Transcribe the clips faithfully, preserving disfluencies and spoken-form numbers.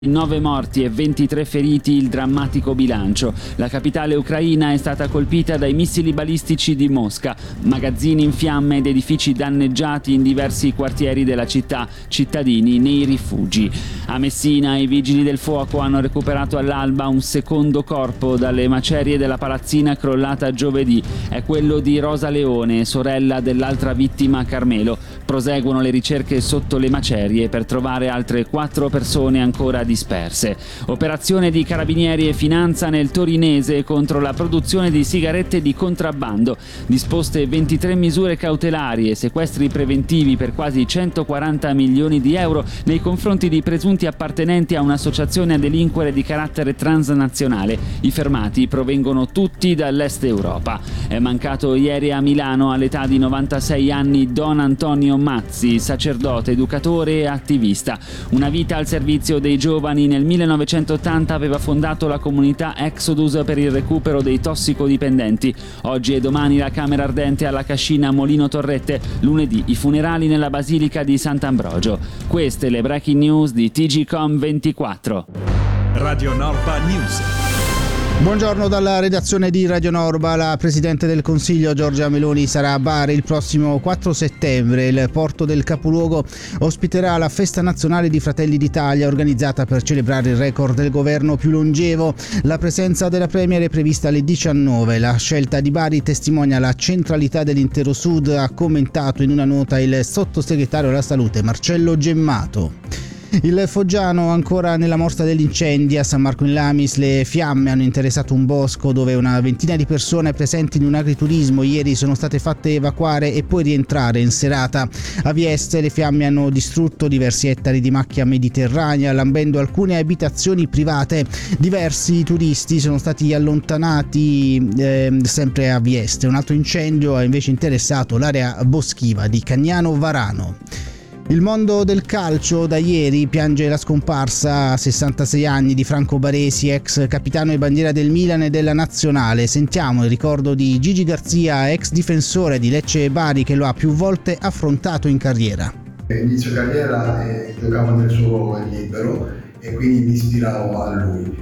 nove morti e ventitré feriti il drammatico bilancio. La capitale ucraina è stata colpita dai missili balistici di Mosca, magazzini in fiamme ed edifici danneggiati in diversi quartieri della città, cittadini nei rifugi. A Messina i vigili del fuoco hanno recuperato all'alba un secondo corpo dalle macerie della palazzina crollata giovedì. È quello di Rosa Leone, sorella dell'altra vittima Carmelo. Proseguono le ricerche sotto le macerie per trovare altre quattro persone ancora disperse. Operazione di carabinieri e finanza nel torinese contro la produzione di sigarette di contrabbando. Disposte ventitré misure cautelari e sequestri preventivi per quasi centoquaranta milioni di euro nei confronti di presunti appartenenti a un'associazione a delinquere di carattere transnazionale. I fermati provengono tutti dall'est Europa. È mancato ieri a Milano all'età di novantasei anni Don Antonio Mazzi, sacerdote, educatore e attivista. Una vita al servizio dei giovani, nel millenovecentottanta aveva fondato la comunità Exodus per il recupero dei tossicodipendenti. Oggi e domani la Camera Ardente alla Cascina Molino Torrette, lunedì i funerali nella Basilica di Sant'Ambrogio. Queste le breaking news di T G Com ventiquattro. Radio Norba News. Buongiorno dalla redazione di Radio Norba. La Presidente del Consiglio Giorgia Meloni sarà a Bari il prossimo quattro settembre. Il porto del capoluogo ospiterà la Festa Nazionale di Fratelli d'Italia, organizzata per celebrare il record del governo più longevo. La presenza della Premier è prevista alle diciannove. La scelta di Bari testimonia la centralità dell'intero Sud, ha commentato in una nota il sottosegretario alla Salute Marcello Gemmato. Il Foggiano ancora nella morsa degli incendi. A San Marco in Lamis le fiamme hanno interessato un bosco dove una ventina di persone presenti in un agriturismo ieri sono state fatte evacuare e poi rientrare in serata. A Vieste le fiamme hanno distrutto diversi ettari di macchia mediterranea, lambendo alcune abitazioni private. Diversi turisti sono stati allontanati eh, sempre a Vieste. Un altro incendio ha invece interessato l'area boschiva di Cagnano Varano. Il mondo del calcio da ieri piange la scomparsa a sessantasei anni di Franco Baresi, ex capitano e bandiera del Milan e della Nazionale. Sentiamo il ricordo di Gigi Garzia, ex difensore di Lecce e Bari, che lo ha più volte affrontato in carriera. Inizio carriera eh, giocavo nel suo libero e quindi mi ispiravo a lui.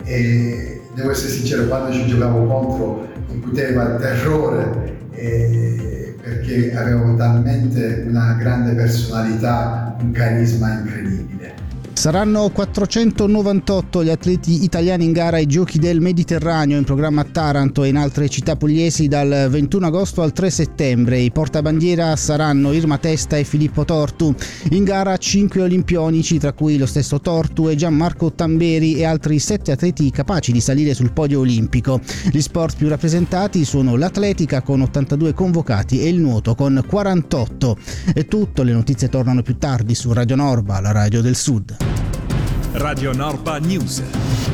E devo essere sincero, quando ci giocavo contro incuteva terrore e perché avevo talmente una grande personalità, un carisma incredibile. Saranno quattrocentonovantotto gli atleti italiani in gara ai Giochi del Mediterraneo, in programma a Taranto e in altre città pugliesi dal ventuno agosto al tre settembre. I portabandiera saranno Irma Testa e Filippo Tortu. In gara cinque olimpionici, tra cui lo stesso Tortu e Gianmarco Tamberi, e altri sette atleti capaci di salire sul podio olimpico. Gli sport più rappresentati sono l'atletica con ottantadue convocati e il nuoto con quarantotto. È tutto, le notizie tornano più tardi su Radio Norba, la radio del Sud. Radio Norba News.